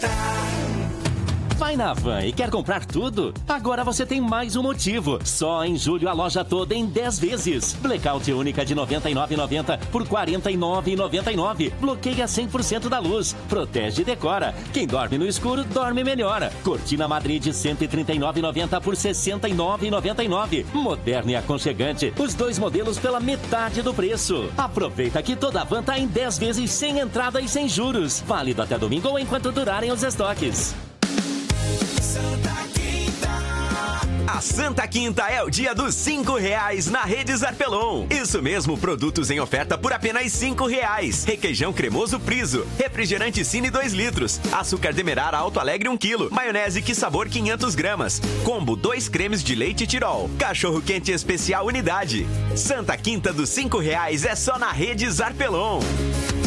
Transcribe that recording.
Vai na Van e quer comprar tudo? Agora você tem mais um motivo. Só em julho a loja toda em 10 vezes. Blackout única de R$ 99,90 por R$ 49,99. Bloqueia 100% da luz. Protege e decora. Quem dorme no escuro, dorme melhor. Cortina Madrid de R$ 139,90 por R$ 69,99. Moderno e aconchegante. Os dois modelos pela metade do preço. Aproveita que toda a Van tá em 10 vezes sem entrada e sem juros. Válido até domingo ou enquanto durarem os estoques. A Santa Quinta é o dia dos R$5 na Rede Zarpelon. Isso mesmo, produtos em oferta por apenas R$5. Requeijão cremoso Priso, refrigerante Cine 2 litros, açúcar demerara Alto Alegre 1 kg, maionese Que Sabor 500 gramas, combo 2 cremes de leite Tirol, cachorro quente especial unidade. Santa Quinta dos R$5 é só na Rede Zarpelon.